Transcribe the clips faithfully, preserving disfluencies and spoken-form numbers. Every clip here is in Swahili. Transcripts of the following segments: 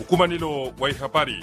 Mkumanilo wa habari.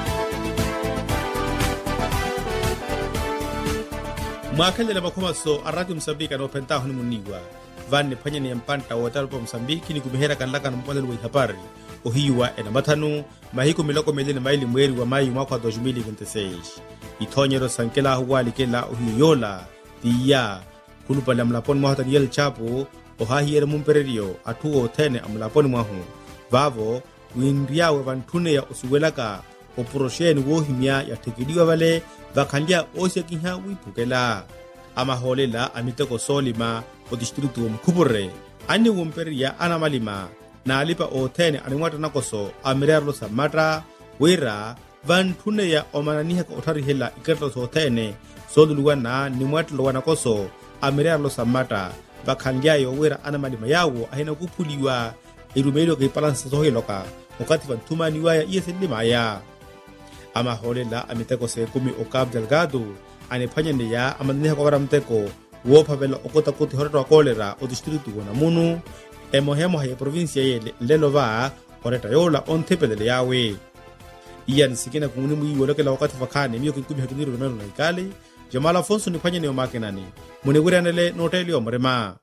Mwakele la makomaso arati Msambiki no pentaho ni muniwa vane panya ni mpanta wa talpa Msambiki ni kumihera kanlaka na mkumanilo wa habari ohiwa ena matanu mahiko miloko melene maili mweri wa mayu mwaka dois mil e vinte e seis itonyero sankela huwali kela ohiyola diya kulupa la mlaponi mwahata niyel chapo ohahi ere mumpererio atuo tene amlaponi mwahu vavo winriawe vantune ya osuwelaka oporosheni wohimya ya tekiliwa vale vakandia osya kiha wipukela ama holela amiteko solima o distritu mkubure ani wumperia ana malima na alipa otene animwata nakoso amirarlo samatra wera vantune ya omananiha ka otari hela ikerto otene soduluwana nimwatlo wanakoso amirarlo samatra vakandia yo wera ana malima yawo ahina kupuliwa irumelo ke balansa soheloka wakati vantumani waya iyeseli maya ama holela amiteko se kumi o Cabo Delgado anepanya ndiya amandiha kwa mteko wopa vela okota kuti horto wa kolera o distritu wana munu emohemo haya provincia ye lelo va oreta yola on tepele yawe iya nisikina kumuni mui wolokela wakati fakane miyo kikumi hakiniru rumelo na ikali Jamal Afonso nipanya ni omake nani muniguri anele noteli omrema.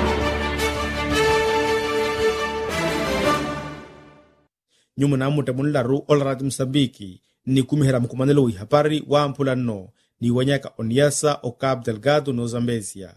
Nyumu na mute munilaru olarati Msambiki ni kumihera mkumanelo wihapari wa mpulano ni wanyaka oniasa o Cabo Delgado no Zambezia.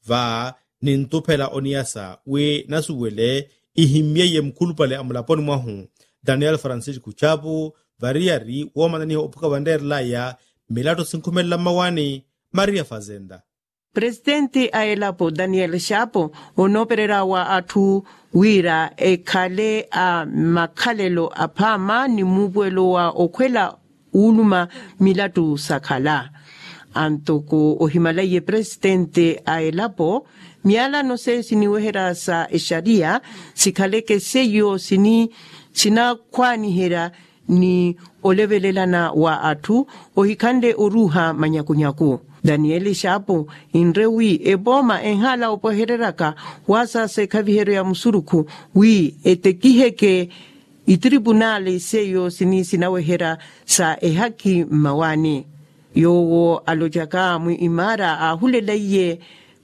Va ni ntupela oniasa we nasuwele ihimieye mkulupale amulaponi mwahu Daniel Francisco Chapo variari womananiho opuka bandera laya milato sinkumela mawani Maria Fazenda. Presidente aelapo Daniel Chapo onoperera wa atu wira ekale a makalelo apama ni mubwelo wa okwela uluma milatu sakala. Antoko ohimalaye presidente aelapo miala no se siniwehera sa esharia sikaleke seyo sini sina kwani hera ni olevelelana wa atu ohikande oruha manyakunyaku. Daniel Chapo inrewi eboma enhala opohereraka wasa se kavihero ya musuruku wi etekiheke itribunale seyo sini sinawehera sa ehaki mawani yowo alojaka mu imara ahuleleye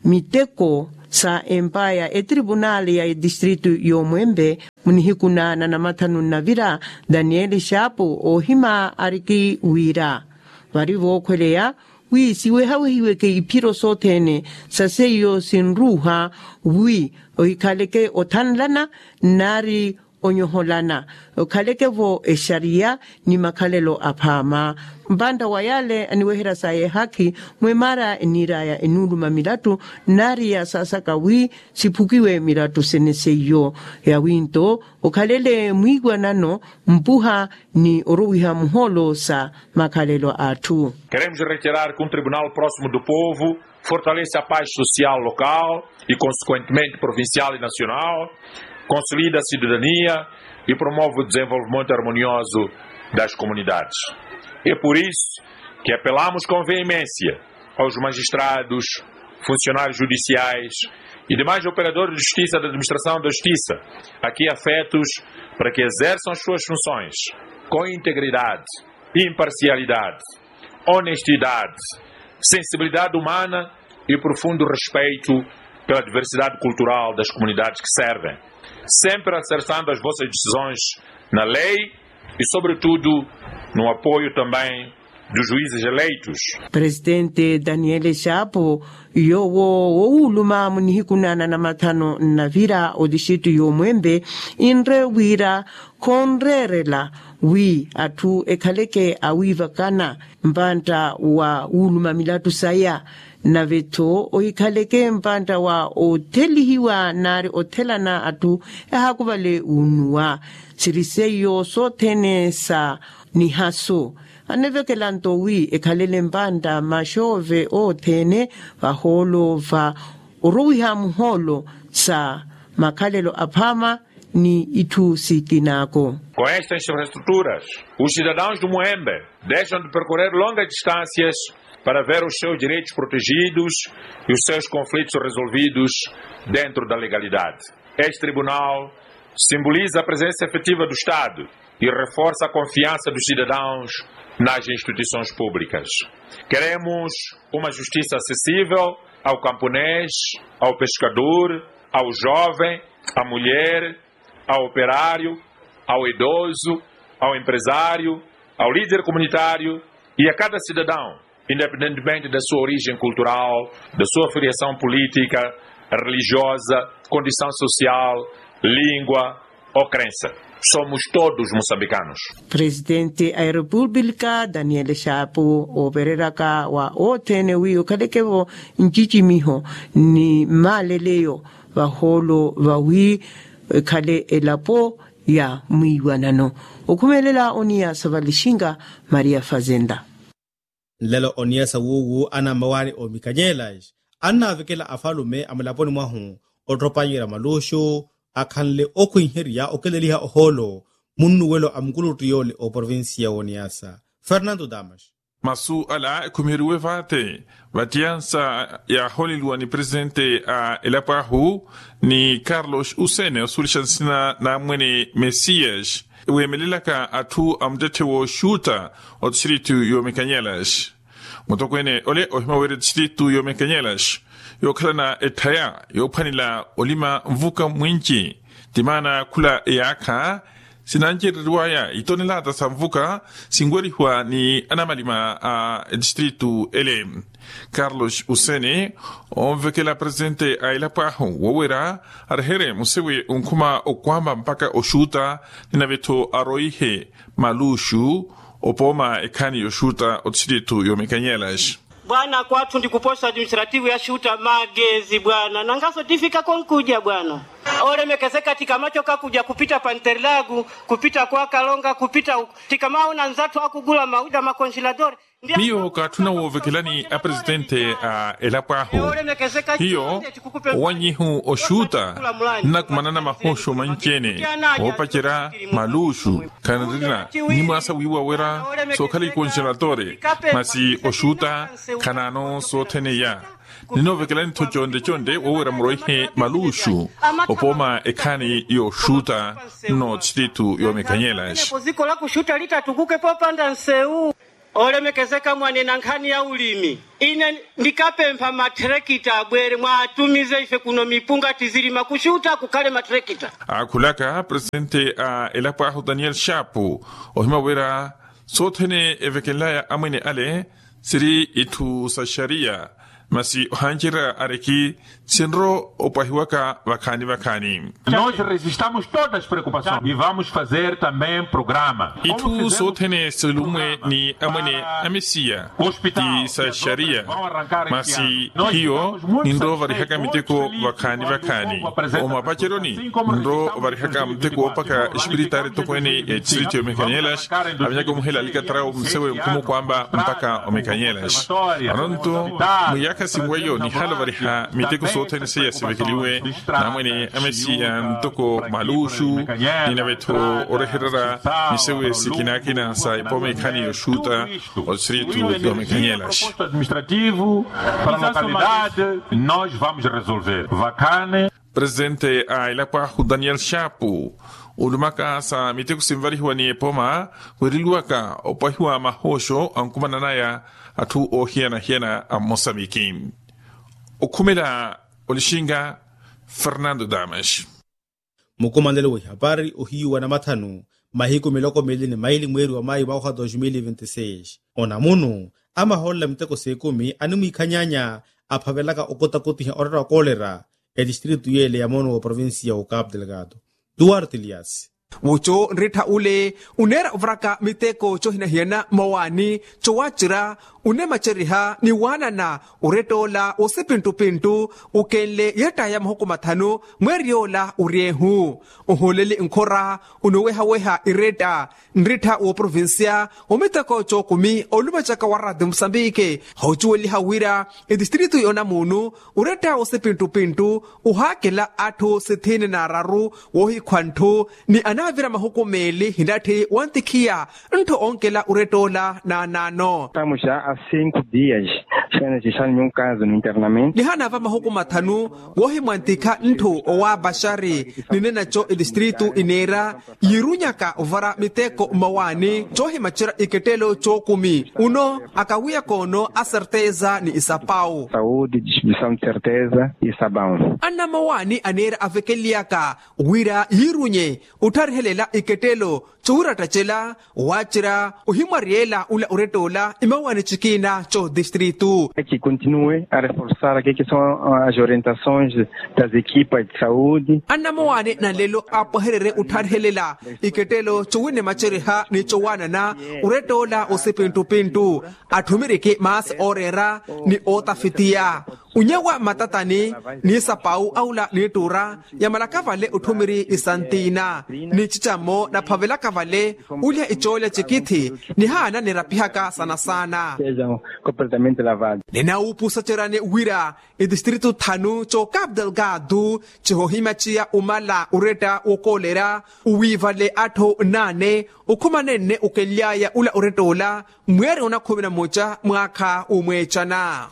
miteko sa empaya e tribunale ya distritu yo Mwembe munihikuna na namatanu navira Daniel Chapo ohima ariki wira varivo kwelea wi siwe hawe hiwe ke ipiro sotene saseyo sinruha wi oikaleke otanlana nari onyoholana okaleke vo esharia ni makalelo apama mbanda wayale aniwehera saye haki mwemara niraya enuluma milatu nari ya sasaka wi sipukiwe milatu seneseyo ya winto okalele mwigwa nano mpuha ni oruwiha muholo sa makalelo atu. Queremos reiterar que um tribunal próximo do povo fortalece a paz social local e consequentemente provincial e nacional, consolida a cidadania e promove o desenvolvimento harmonioso das comunidades. É por isso que apelamos com veemência aos magistrados, funcionários judiciais e demais operadores de justiça da administração da justiça, aqui afetos, para que exerçam as suas funções com integridade, imparcialidade, honestidade, sensibilidade humana e profundo respeito pela diversidade cultural das comunidades que servem, sempre acertando as vossas decisões na lei e, sobretudo, no apoio também dos juízes eleitos. Presidente Daniel Chapo yowo uluma munihikunana na matano na vira o distritu yo Mwembe inre wira konrerela wi atu ekaleke awiva kana mbanta wa uluma milatu saya na veto oikaleke mpanta wa otelihiwa nari otelana atu ehakubale unua siriseyo sotene sa ni haso anevekelanto wi ekalele mpanta mashove otene vaholo va uruwiha muholo sa makalelo apama ni itu sikinako. Com estas infraestruturas, os cidadãos do Mwembe deixam de percorrer longas distâncias para ver os seus direitos protegidos e os seus conflitos resolvidos dentro da legalidade. Este tribunal simboliza a presença efetiva do Estado e reforça a confiança dos cidadãos nas instituições públicas. Queremos uma justiça acessível ao camponês, ao pescador, ao jovem, à mulher, ao operário, ao idoso, ao empresário, ao líder comunitário e a cada cidadão, independentemente da sua origem cultural, da sua filiação política, religiosa, condição social, língua ou crença. Somos todos moçambicanos. Presidente da República Daniel Chapo opereraka wa otene wi ukalekevo njijimiho ni maleleo vaholo vawi kale elapo ya mwiwanano ukumelela onia savalishinga Maria Fazenda lelo onia sawuwu ana mawani o mikanyelaj anna vikela afalume amalaponi mwahu otropanyira malusho akhanle okuinheria okeleliha oholo munnuwelo amkulutiyole o provincia oniasa. Fernando Damas. Masu ala kumiriwe vate vatiansa ya holilwa ni presidente a Elapahu ni Carlos Usene osulishansina na mwene Messias uemelilaka atu amdetewo shuta o tsiritu yomekanyelas motokwene ole ohimawere tsiritu yomekanyelas yokalana etaya yopanila olima mvuka mwinchi timana kula eaka sinanjiri riwaya itonelata sa mvuka singwerihwa ni anamalima a distritu ele Carlos Usene onvekela presidente a Elapahu wawera arhere musewe unkuma okwamba mpaka oshuta ninaveto aroihe malushu opoma ekani yoshuta o distritu yomekanyelas. Bwana kwatu ndikuposa administrativu ya shuta magezi bwana nangaso tifika konkuja bwana ole mekeze katika macho kakuja kupita Panterlagu kupita kwa Kalonga kupita tikamao na nzatu akugula mauda makonjilador miyo katuna wovekelani a presidente a Elapahu hiyo wanyihu oshuta na kumanana mahosho manchene opachera malushu kanadina nimasa wiwa wera sokali konjiladore masi oshuta kanano soteneya nino vekelani to chonde chonde wawera mroihe malushu opoma ekani yo shuta no distritu yomekanyelas poziko la kushuta litatukuke popanda nseu ole mekezeka mwane nankani ya ulimi ine ndikapempa matrekita bwere mwatumize ife kuno mipunga tiziri makushuta kukale matrekita akulaka presidente a Elapahu Daniel Chapo ohimawera sotene evekelaya amene ale siri itu sa sharia masi hanjira areki sinro opahiwaka vakani vakani. Nós resistamos todas as preocupações e vamos fazer também programa. Itu sotene selume ni amene amesia di sa sharia masi hiyo nindo varihaka miteko vakani vakani o mapacheroni nindo varihaka miteko opaka espirituare tokwene e distrito yomekanyelas avyago muhela likatrao msewe mkumu kwamba mpaka omekanyelas anonto muyaka singweyo ni halo variha miteko sotene seya sivekiliwe na mwene amesia ntoko malushu ninaveto oreherera misewe sikinakina sa ipome kani yoshuta o distrito yomekanyelas administrativo para a localidade nós vamos resolver vacane. Presidente a Elapahu Daniel Chapo ulumaka sa miteko simvarihwa ni epoma wiriluaka opahiwa mahosho ankumananaya atu o hiena hiena a Moçambique. Okumela olishinga Fernando Damas. Mukomandele wa habari uhiwa na matano mahiko miloko melini maili mweri wa mai mwaka dois mil e vinte e seis. Ona munu ama hola miteko sekumi animu ikanyanya apavelaka okota kutiha orara kolera e distrito yele ya mono wa provincia o Cabo Delgado. Duarte Elias. Wucho nrita ule unera uvraka miteko chohina hiena mawani chowachira une macheriha ni wana na uretola ose pintu pintu ukele yata ya mhoko mathano mweriola uriehu uholele nkora unoweha weha ireta nrita u provincia umiteko chokumi olumachaka warade Msambike hochueli hawira e distrito yona munu ureta ose pintu pintu uhakela ato sethene na raru wohi kwanto ni ana inavira mahukumeli hindati wantikia nto onkela uretola na nano. Estamos já há cinco dias sem registrar nenhum caso no internamento. Lihana va mahukuma tanu wohi mwantika nto owa bashari ninena cho distritu inera yirunyaka ovara miteko mawani johi machira iketelo cho kumi uno akawia kono a certeza ni isapau saúde, distribuição de certeza e sabão. Anna mawani anera avekeliaka wira yirunye utarhelela iketelo chura tachela wachira uhimariela ula uretola imawani chikina cho distritu. Que continue a reforçar aqui que são as orientações das equipas de saúde. Anna mawani na lelo apaherere utarhelela iketelo chuwine machiriha ni chowana na uretola usipintu pintu atumirike mas orera ni otafitia unyewa matatani ni sapau aula ni tura ya malaka vale utumiri isantina ni chichamo na pavela kavale ulia icholia chikiti ni hana ni rapihaka sana sana sejam completamente lavados. Nena upu sacherane wira i distrito Thanu cho Cabo Delgado chihohimachia umala ureta ukolera uwivale ato nane ukumanene ukelyaya ula uretola mwere una kumi na moja mwaka umwechana.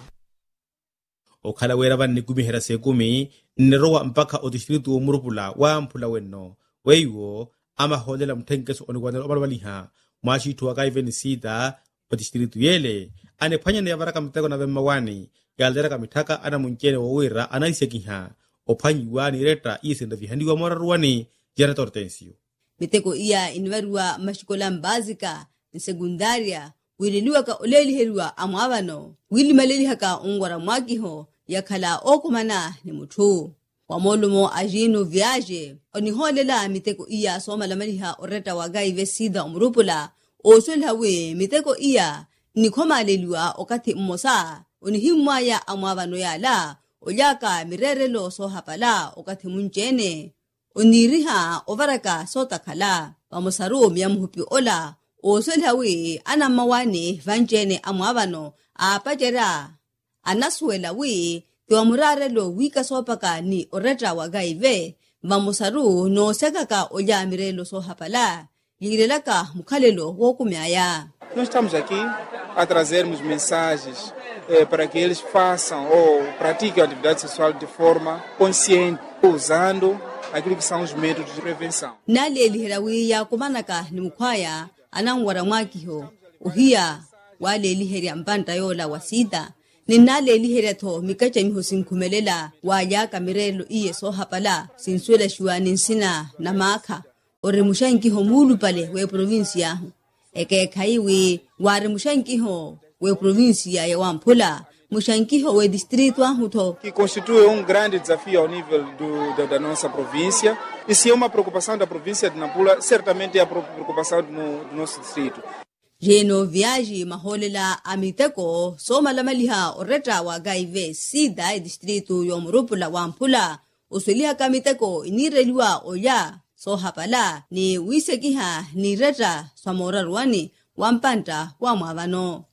Okhala wera vanni kumi hera se kumi nerowa mpaka o distritu umurupula wa mpula wenno weiwo ama holela mtenkeso onigwanelo obalwaliha mwashi tuwaka iveni sita o distritu yele ane phanya ne yavaraka mteko na vemmawani yaldera kamitaka ana munchene wowira anaisekiha ophanyiwa ni reta isenda vihandiwa moraruwani jara tortensio miteko iya inwarua mashikola mbazika ni sekundaria wililiwa ka oleli herua amwavano wili maleli haka ungwara mwakiho yakhala okumana ni muthu wamolumo ajino viaje oniholela miteko iya soma lamaliha oreta wagaive sida umrupula osolhawe miteko iya nikhomaleliwa okati mmosa onihimwa ya amwavano yala olyaka mirerelo sohapala okati munchene oniriha ovaraka sotakhala pamosaru myamuhupi ola osolhawe anamawane vanchene amwavano apajera anasuela wi tiwamurarelo wika sopaka ni oreta wagaive mamosaru no sekaka olya mirelo sohapala yirelaka mukhalelo wokumyaya. Nós estamos aqui a trazermos mensagens eh, para que eles façam ou pratiquem a atividade sexual de forma consciente, usando aquilo que são os métodos de prevenção. Naleli herawi ya kumanaka ni mkwaya anangwara mwakiho uhia waleli heria mpanta yola wasida ninaleli heria to mikacha mihosinkumelela waya kamirelo iye sohapala sinswela shuani nsina na maka oremushankiho mulu pale we provincia eke kaiwe ware mushankiho we provincia ya Wampula mushankiho we distrito ahuto que constitui um grande desafio ao nível do, da, da nossa província e se é uma preocupação da província de Nampula certamente é a preocupação do, do nosso distrito. Jeno viaji maholela amiteko soma lamaliha oreta wa gaive sida distrito yomrupula Wampula usuliha kamiteko inireliwa oya so hapala ni wisekiha ni reta samora ruani wampanta wa mwavano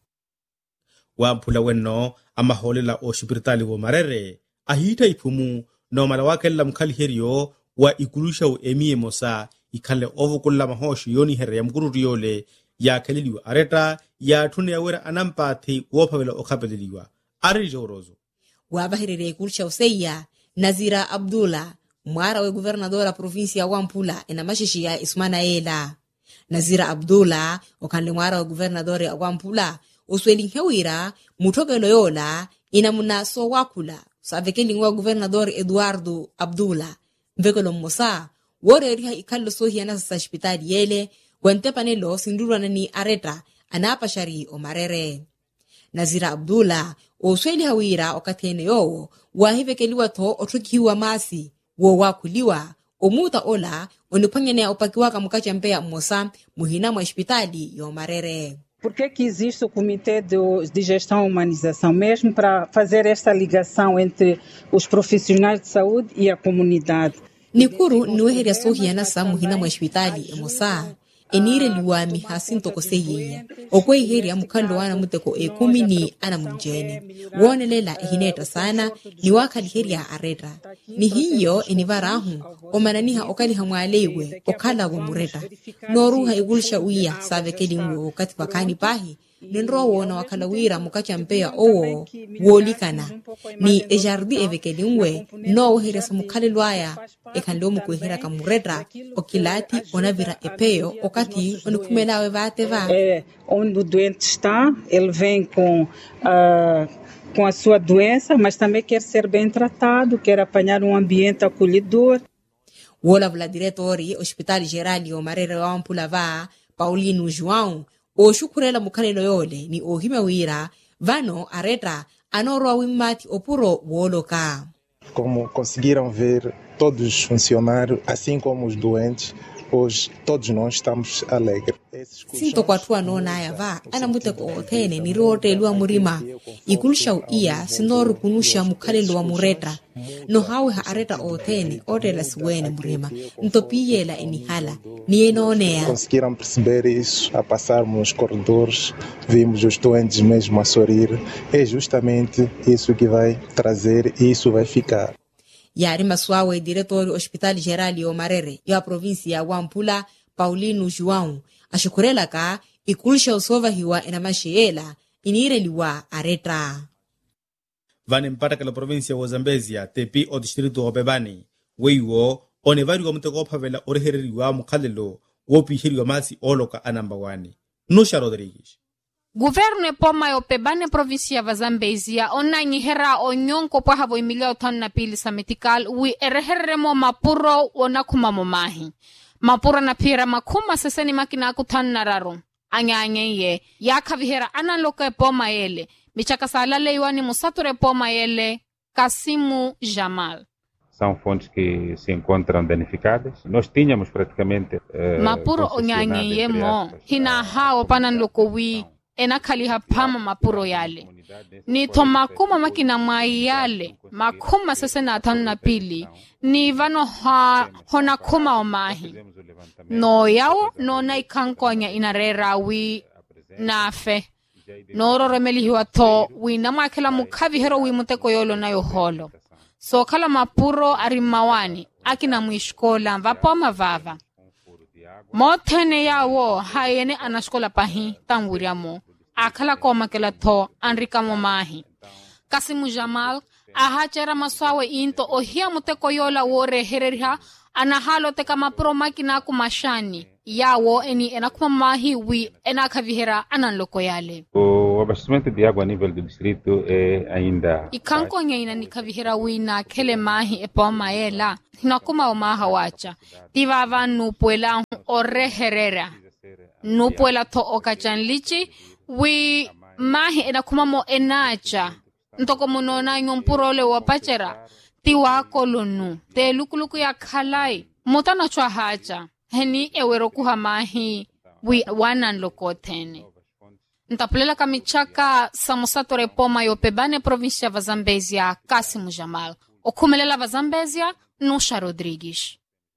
wampula wenno amaholela o shibirtali wo marere ahita ipumu no malawakella mkhali herio wa ikulusha o emie mosa ikhalle ovukulla mahoshi yoni here ya mkururiole ya keliliwa areta ya tune yawera anampathi wophavela okhapeleliwa ari jorozo wabahirere ikulusha useya Nazira Abdullah mwara we guvernadora provinsia Wampula ena mashishi ya Ismana Ela. Nazira Abdullah okanle mwara we guvernadore Wampula usweli hewira mutogelo yola ina munaso wakula savekeli ngwa guvernador Eduardo Abdullah mvekelo mmosa wore riha ikallo sohi ana sa hospitali yele gwante panelo sindurwana ni areta anapa shari omarere. Nazira Abdullah usweli hewira okatene yo wahivekeliwa to otukiwa masi wo wakuliwa omuta ola onipanyene opakiwaka mukacha mpeya mmosa muhina mwa hospitali yo marere. Por que que existe o Comitê de, de Gestão e Humanização? Mesmo para fazer esta ligação entre os profissionais de saúde e a comunidade. Nikuru niweheria sohiana sa muhina mwa hospitali mmosa enire liwa mihasinto koseyiya okwe iheri amukalo wana muteko ekumi ni ana mujene wonelela ihineta sana ni wakali heri ya areta ni hiyo enivarahu omananiha okali hamwalewe okala wa mureta noruha igulsha uya savekeli mwe wakati wakani pahi nendro wona wakalawira mukacha mpea owo wolikana ni ejardi evekeli mwe no heresa mukalelwaya ekando mukuhera kamureta okilati onavira epeo okati onukumelawe vate va é onde o doente está, ele vem com uh, com a sua doença, mas também quer ser bem tratado, quer apanhar um ambiente acolhedor. Wola vla diretori hospitali gerali o marere wa Ampula va Paulino João o shukurela mukalelo yole ni ohime wira vano areta anoro wimati opuro woloka. Como conseguiram ver, todos os funcionários, assim como os doentes, hoje todos nós estamos alegres. Sinto kwa tua nona ya va ana muteko otene ni rote lua murima ikulusha uia sinoru kunusha mukalelo wa mureta no hawe ha areta otene odela suwene murima ntopiyela enihala ni enonea. Conseguiram perceber isso a passarmos nos corredores, vimos os doentes mesmo a sorrir. É justamente isso que vai trazer e isso vai ficar. Yari Maswawe, diretor Hospital Geral o Marere, yo a província ya Ampula, Paulino João, ashukurela ka ikulisha usova hiwa enamashiela inire liwa areta. Vane mpata kala província wa Zambezia, tepi o distrito wa Bebani, weiwo, one vari wa mteko opavela orehereri wa mukhalelo, wopi hiri wa masi oloka anambawani. Nusha Rodrigues. Governo e poma yo pebane província va Zambezia onna nyihera onyonko pa havo emilia otan na pili sametikal wi ereherremo mapuro ona kuma momahi mapura na pira makuma seseni makina kutan nararo anyanye ye yakavihera analoka e poma yele michaka salale iwani musature poma yele Kasimu Jamal. São fontes que se encontram danificadas. Nós tínhamos praticamente uh, mapuro onyanye ye mo hina hao panan lokowi enakali hapama mapuro yale ni to makuma makina mai yale makuma sese na tanu na pili ni vano ha hona kuma omahi no yao no na ikankonya inarera wi nafe no roremeli hiwa to wi namakela mukavi hero wi muteko yolo na yoholo so kala mapuro arimawani akina muishkola vapoma vava motene yawo hayene anashkola pahi tanguriamo akala koma kela to anrika momahi Kasimu Jamal ahachera maswawe into ohia muteko yola wore hereriha anahalo teka mapuro makina kumashani yawo eni enakumahi wi enakavihera ananloko yale. O abastecimento de água a nível do distrito é ainda ikanko nyaina nikavihera wi na kele mahi epoma ela hinakuma omaha wacha tivava nupuela oreherera nupuela to okachanlichi wi mahi enakumamo enacha ntoko munona nyompurole wapachera tiwa kolonu te lukuluku ya khalai mutana chwa hacha heni ewero kuha mahi wi wanan lokotene ntapulela kamichaka samusatore poma yo pebane província va Zambezia Kasimu Jamal okumelela va Zambezia Nusha Rodrigues.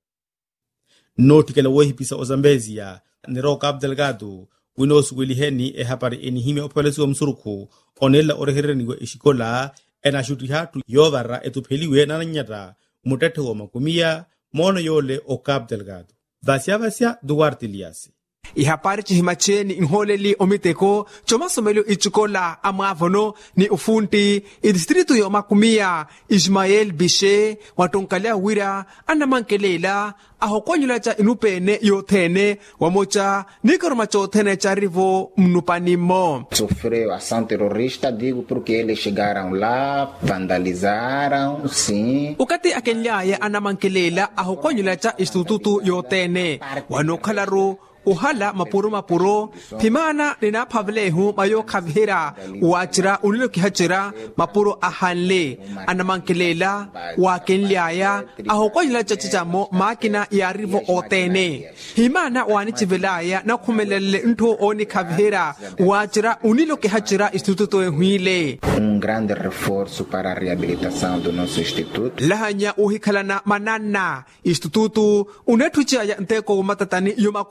Noti kela wehi pisa o Zambezia nero Cabo Delgado winosu wiliheni e hapari enihime opalesi wa msuruku onela orehereni wa ishikola ena shuti hatu yovara etupeliwe na nanyata mutete wa makumia mono yole o Cabo Delgado. Vasia vasia Duarte Liasi. Ihapari chihimacheni inholeli omiteko chomasomelo ichikola amavono ni ufunti idistritu yo makumia Ismael Bishe watonkalea wira anamankelela ahokonyula cha inupene yothene wamocha nikoromacho thene cha rivo mnupanimo. Sofreu ação terrorista, digo porque eles chegaram lá, vandalizaram, sim. Ukati akenyaya anamankelela ahokonyula cha institutu yothene wanokalaro uhala mapuro mapuro pimana nina pavlehu mayo kavhira wachira unilo kihachira mapuro ahanle anamankelela wakenlyaya ahokonyela chachichamo makina yarivo otene himana wani chivelaya na kumelele nto oni kavhira wachira unilo kihachira instituto huile um grande reforço para a reabilitação do nosso instituto lahanya uhikalana manana instituto unetuchaya nteko matatani yomakumia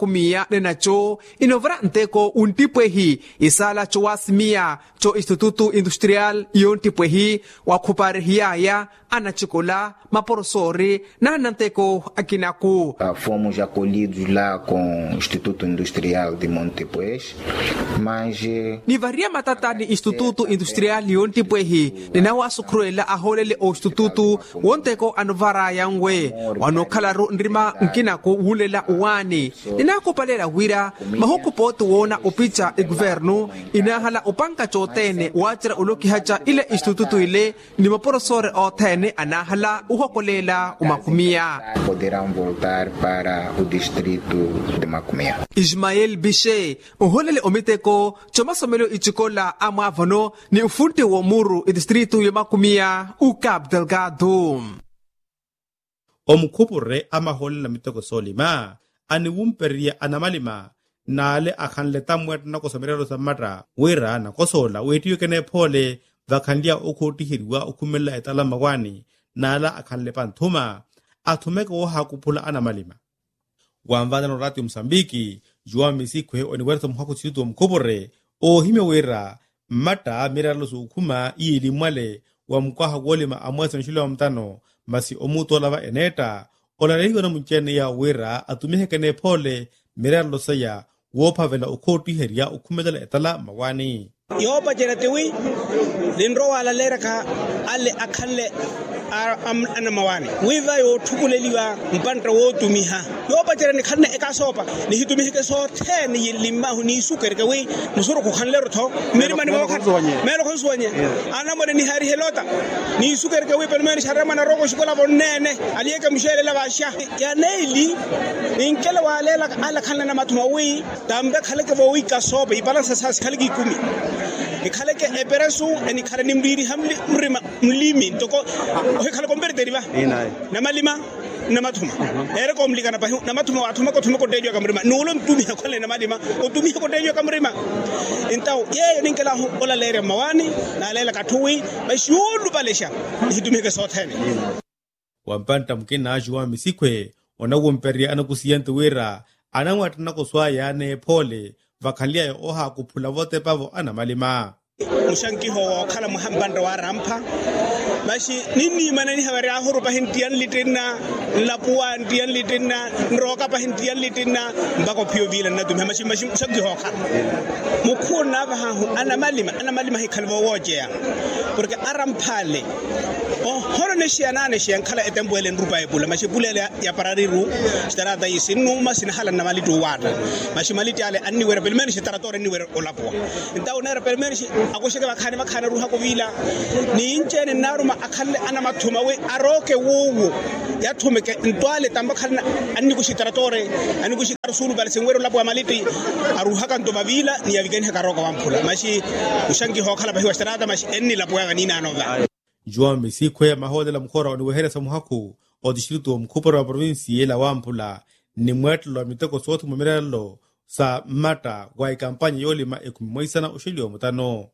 mia nenacho inovra nteko untipwehi isala cho wasimia cho Instituto Industrial yontipwehi wakhuparihiyaya anachikola maporosori na nanteko akinaku. Uh, fomos acolhidos lá com o Instituto Industrial de Montepuez, mas ni varia matatani Instituto Industrial yontipwehi ninawasukruela aholele o Instituto wonteko anovara yangwe wanokalaru ndrima nkinaku wulela uwani ninakupalela wira mahukupotu wona upicha igvernu inahala upanka chotene wachira ulokihacha ile Instituto ile ni maporosore otene anahala uhokolela umakumia poderão voltar para o distrito de Macomia. Ismael Bishe uholele omiteko chomasomelo ichikola amavano ni ufunti wa muru i distrito ya Macomia u Cabo Delgado. Omukupure amaholela mitoko solima ani wumperia anamalima nale akhanleta mwet na kosomerero samatra wera na kosola wetiyo kene phole vakhandia ukhotihirwa ukhumela etala magwani nala akhanlepa nthuma athumeka wo hakuphula anamalima wamvana no radio Msambiki jua misikwe oniwerto mhaku tsito mkupure o hime wera mata miralo su ukhuma ili mwale wa mkwaha wolima amwesa nshule wa mtano masi omuto lava eneta olaleliwa na mchene ya wera atumihe kene phole miralo saya wophavela ukhotiheria ukhumela etala magwani yoba jeretewi lindro wala leraka alle akhalle ana mawani wiva yo thukuleliwa mpanta wo tumiha yoba jerene khanne eka sopa ni hitumi ke so ten yilima huni sukerke wi musuru ko khanle rotho meri mani mo khat mero khon suwanye ana mo ni hari helota ni sukerke wi pel meri sharama na rogo shikola bonnene aliyeka mshele la basha ya neili inkele wale la ala khanle na matuma wi tambe khale ke bo wi ka sopa ibalansa sa khale ki kumi ikhale ke eperesu eni khale ni mbiri hamli mrima mlimi toko o khale ko mbere deriva na malima na matuma ere ko mlikana pa na matuma wathuma ko thuma ko dejo kamrima nulo mtumi ko le na malima ko tumi ko dejo kamrima intaw ye ninkela ho ola lere mawani na lela kathui bashulu balesha hitumi ke sothene wampanta mkina ajwa misikwe onawo mperia anakusiyantu wera anawatana ko swaya ne phole vakhalia yo oha kuphula vote pavo anamalima mushanki ho khala muhambanda wa rampa bashi nini manani habari ahuru pahintian litina lapuan tian litina nroka pahintian litina mbako pio vila na tumhe mashi mashi mushanki ho khala mukhuna ba ha anamalima anamalima hikhalwa woje porque arampale o horo ne shiana ne shian khala etembwele nrupa ebula mashi bulele ya parariru starata yisinu masina hala na malitu wala mashi maliti ale anni wera belmeni staratore ni wera olapwa intaw na belmeni akosheke bakhane bakhana ruha ko vila ni inchene naruma akhalle ana mathuma we aroke wuwu yathumeke ntwale tamba khalna anni ku staratore anni ku sulu bale sengwero lapwa maliti aruha kanto bavila ni yavigeni hakaroka wamphula mashi ushangi ho khala bahiwa starata mashi enni lapwa ganina anova jua misikwe mahodela mkhora oniwehera samuhaku o distrito mkupura wa provinsi la wampula ni mwetlo wa miteko sotu mumirelo sa mata kwa ikampanya yolima ekumimoisana ushili wa mutano.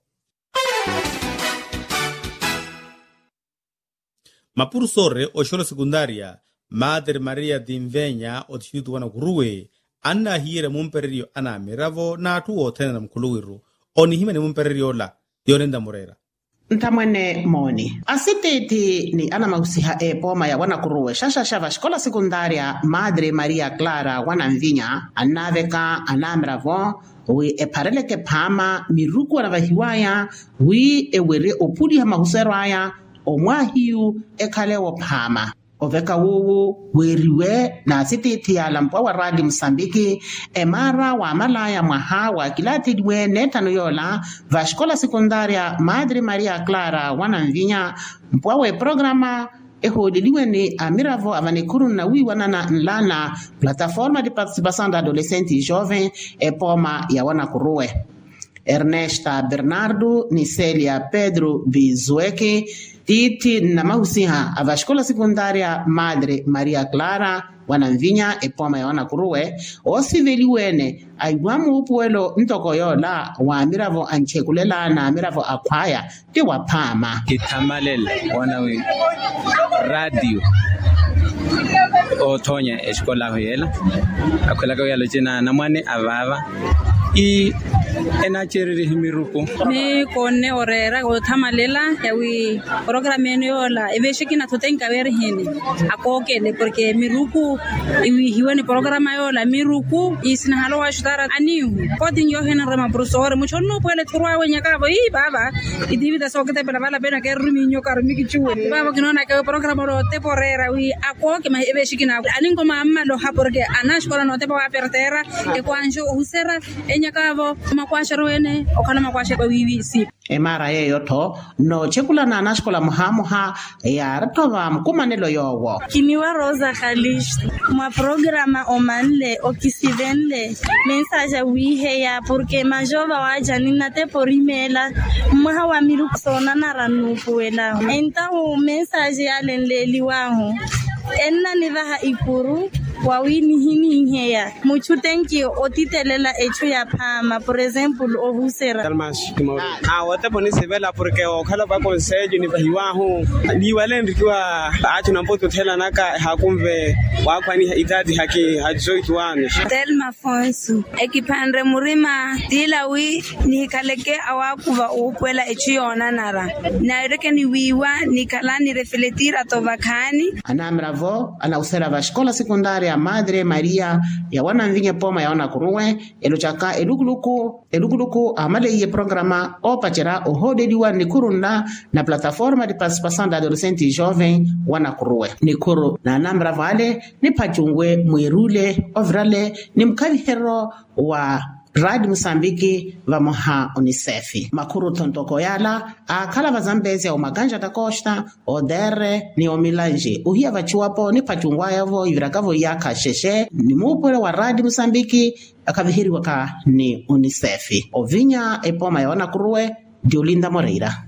Mapuru sore o sholo sekundaria Madre Maria Dimvenya o distrito wana kuruwe anna hiere mumpererio ana miravo na atu o tena na mkuluwiru oni hime ni mumpererio la Dionenda Morera. Ntamwene moni asiteti ni ana mahusiha e poma ya wana kuruwe shasha shava shkola sekundaria Madre Maria Clara wana mvinya anaveka anamravo wi e pareleke pama miruku wana vahiwaya wi e were opudi hama huserwaya o mwahiu e kalewo pama oveka wuwu weriwe na asiteti ya lampwa wa radi Msambiki emara wa malaya mwaha wa kilati diwe netano yola va shkola sekundaria Madre Maria Clara wana mvinya mpwa we programa ehodeliwe ni amiravo avanikuru na wi wanana nlana plataforma de participation d'adolescentes et jovens e poma ya wana kuruwe Ernesta Bernardo Nicelia Pedro Bizueke titi na mahusiha ava shkola sekundaria Madre Maria Clara wana mvinya e poma ya wana kuruwe osiveliwene aiwamu upuelo ntoko yola wa amiravo anchekulela na amiravo akwaya te wapama kitamalele wana we radio o thonya esikola ho yela akhwela ka yalo tsena na mwane avava i ena cheriri himirupo ni konne orera go thamalela ya wi program eno yola ebe shikina thotenka bere hene akokele porque miruku iwi hiwani program yola miruku isina halo wa shutara aniu kodin yo hena rema professor muchono pele turwa wenya ka bo i baba idivida sokete bela bala bena ke ruminyo ka rumiki chuwe baba kinona ka program ro temporera wi akoke ma ebe shikina aningo mamma lo ha porque anashkola no tepo apertera e kwanjo usera enya ka bo makwasha roene okana makwasha ba wiwi si emara yeyo tho no chekulana na skola mohamoha ya ratova mkumanelo yowo kiniwa Rosa Khalish ma programa omanle okisidenle message wihe ya porque majova waja ninate porimela mwa wa miru sona na ranu puela enta o message ya lenleli waho enna nivaha ikuru wawini hini inheya muchutenki otitelela echo ya phama por example ohusera talmas kimo ah wata poni sebela porque okhala ba consejo ni bahiwa ho ni wale ndikiwa acho nampoto thela naka hakumve wakwani idadi haki hajoitwane telma fonsu ekipandre murima dilawi ni kaleke awakuva okwela echo yona nara na reke ni wiwa ni kalani refletir atovakani anamravo ana usera va escola secundária Madre Maria ya wanamvinye poma ya wana kuruwe eluchaka elukuluku elukuluku amale ye programa opachera ohodediwa nikurunda na plataforma de participação de adolescentes jovens wana kuruwe nikuru na namra vale ni pachungwe mwirule ovrale ni mkavihero wa Radio Msambiki vamoha UNICEF makuru tontoko yala akala vazambezi au maganja da Costa odere ni omilanje uhia vachiwapo ni pachungwa yavo ivirakavo yaka sheshe ni mupole wa Radio Msambiki akavihiri waka ni UNICEF ovinya epoma ya wana kuruwe Diolinda Moreira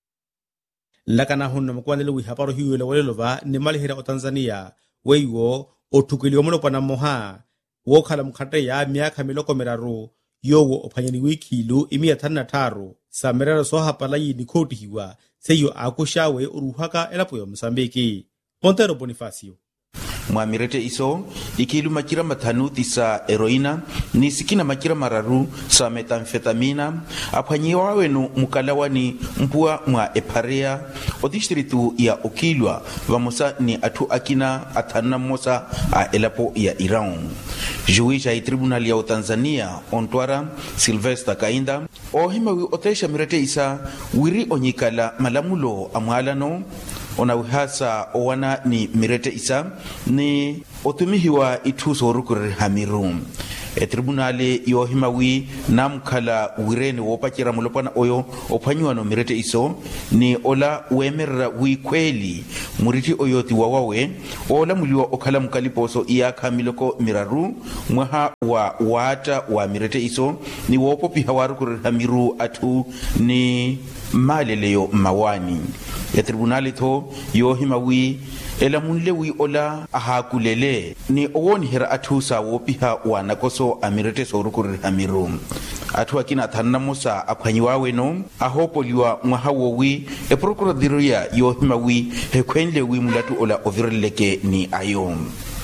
lakana hunna mkwanele wihaparo hiyo ile walelova ni malihira o Tanzania weiwo otukiliwa mno pana moha wokhala mkhate ya miaka miloko meraru yowo ophanyani wikilu imia thana tharu samerera soha palayi ni khoti hiwa seyo akushawe uruhaka elapo ya Msambiki Montero Bonifacio mwamirete iso ikilu makira mathanu tisa heroina ni sikina makira mararu sa metamfetamina aphanyiwa wenu mukalawani mpua mwa eparea o distritu ya Okilwa vamosa ni atu akina athana mosa a elapo ya Iran juisha i tribunal ya Tanzania ontwara Sylvester Kainda o himawi otesha mirete isa wiri onyikala malamulo amwalano ona uhasa owana ni mirete isa ni otumihiwa ituso rukuri hamiru e tribunale yo himawi namkala wireni wopachira mulopana oyo opanywa no mirete iso ni ola wemerra wi kweli muriti oyoti wawawe ola muliwa okala mkaliposo iya kamiloko miraru mwaha wa wata wa mirete iso ni wopopi hawarukuri hamiru atu ni maleleyo mawani ya tribunali to yo himawi ela munlewi ola ahakulele ni owoni hera atusa wopiha wanakoso amirete sorukuri hamiru atu akina thanna musa aphanyiwa weno ahopoliwa mwahawowi e procuradoria yo himawi hekwenlewi mulatu ola ovireleke ni ayo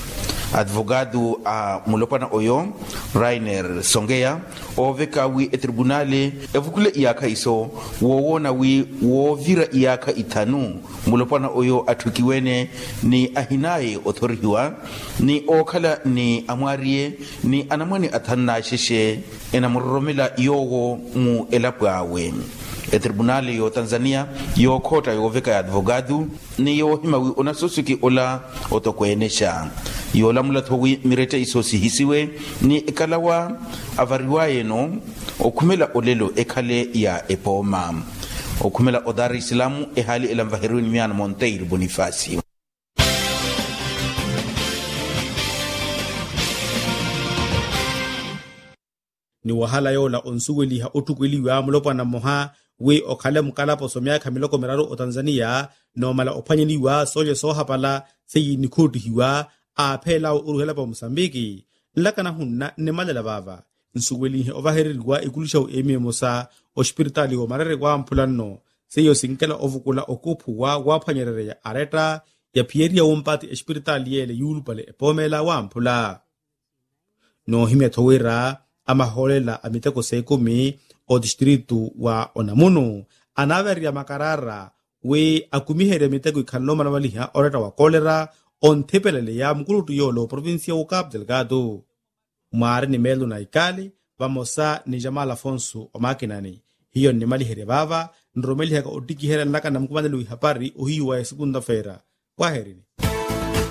advogado a mulopana oyo Rainer Songea oveka wi e tribunale evukule iyaka iso wowona wi wovira iyaka itanu mulopana oyo atukiwene ni ahinaye othoriwa ni okhala ni amwarie ni anamwani athanna sheshe ena muromela yowo mu elapwawe e tribunale yo Tanzania yo kota yo veka ya advogado ni yo himawi onasusuki ola otokwenesha yo lamula thowi mirete isosi hisiwe ni ekalawa avariwaye no okumela olelo ekhale ya epoma okumela odari islamu ehali elamvaheru ni miana Monteiro Bonifacio ni wahala yola onsuweli ha otukweliwa mulopana moha we okhale mkalapo somyaka miloko meraru o Tanzania no mala ophanyeliwa soje soha pala seyi nikhoti hiwa aphela uruhela pa Msambiki lakana hunna ne malela baba nsukweli ovaherilwa ikulisha uemie mosa ospiritali o marere kwa mpulano seyo sinkela ovukula okuphuwa waphanyerere ya areta ya pieria umpati espiritual yele yulupale epomela wampula no himya thowera ama holela amiteko sekumi o distritu wa Onamuno anaveria makarara we akumihere miteko ikhanloma na maliha oreta wa kolera on thepelele ya mkulutu yolo provincia u Cabo Delgado mari ni melu na ikali vamosa ni Jamal Afonso o makinani hiyo ni malihere baba nromeli haka otiki hera nlaka na mkumande lui hapari uhiwa ya segunda feira kwa herini.